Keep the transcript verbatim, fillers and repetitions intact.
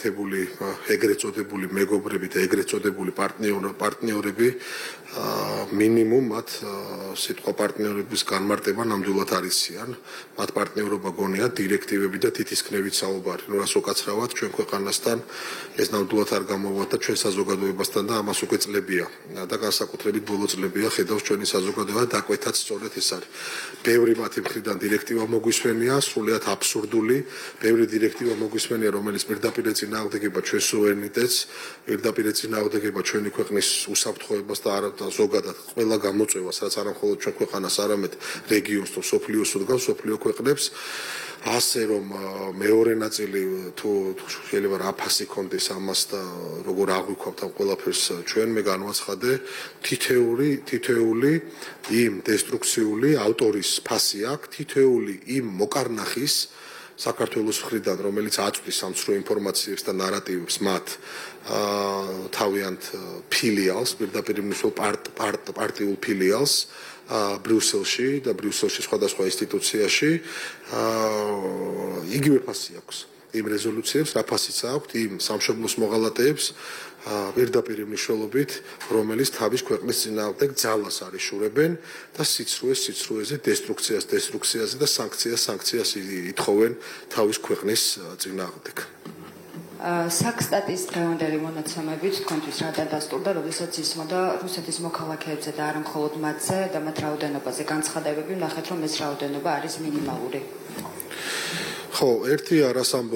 გამართებული ეგრეთ წოდებული მეგობრები და ეგრეთ წოდებული პარტნიორები მინიმუმ მათ სიტყვა პარტნიორების განმარტება ნამდვილად არ იციან. მათ პარტნიორობა გონია დირექტივები და თითისქნევით საუბარი. ნუ რას უკაცრავად ჩვენ ქვეყანასთან ეს ნამდვილად არ გამოვადა და ჩვენ საზოგადოებასთან და ამას უკვე წლებია და განსაკუთრებით ბოლო წლებია ხედავს ჩვენი საზოგადოება დაკვეთაც სწორედ ეს არის. ბევრი მათი მხრიდან დირექტივა მოგვისმენია, სრულიად აბსურდული, ბევრი დირექტივა მოგვისმენია, რომელიც პირდაპირ ეწინააღმდეგება ჩვენ სუვერენიტეტს, პირდაპირ ეწინააღმდეგება ჩვენი ქვეყნის უსაფრთხოებას და არა ზოგადად ყველა გამოწვევას, რაც არა მხოლოდ ჩვენ ქვეყანას, არამედ რეგიონს თუ სოფლიოს უდგავს, სოფლიო ქვეყნებს. ასე რომ მეორე ნაწილი თუ შეიძლება რა ფასი კონდეს ამას და როგორ აღვიქვავთ ამ ყველაფერს ჩვენ მე განვაცხადე თითეული თითეული იმ დესტრუქციული ავტორის ფასი აქვს, თითეული იმ მოკარნახის საქართველოს მხრიდან, რომელიც აწვდის ამ ცრუ ინფორმაციებს და ნარატივებს მათ თავიანთ ფილიალს, პირდაპირ მნიშვნელ პარტიულ ფილიალს ბრიუსელში და ბრიუსელში სხვადასხვა ინსტიტუციაში იგივე ფასი აქვს იმ რეზოლუციებს, რა ფასიც აქვს იმ სამშობლოს მოღალატეებს პირდაპირ მნიშვნელობით, რომელიც თავის ქვეყნის წინააღმდეგ ძალას არიშურებენ და სიცრუეს სიცრუეზე, დესტრუქციას დესტრუქციაზე და სანქციას სანქციას ითხოვენ თავის ქვეყნის წინააღმდეგ. Საქსტატის დღევანდელი მონაცემებით თქვენთვის რა დადასტურდა, როდესაც ისმოდა რუსეთის მოქალაქეებზე და არა მხოლოდ მათზე და მათ რაოდენობაზე განცხადებები, ნახეთ რომ ეს რაოდენობა არის მინიმალური. ხო, ერთი არასამბო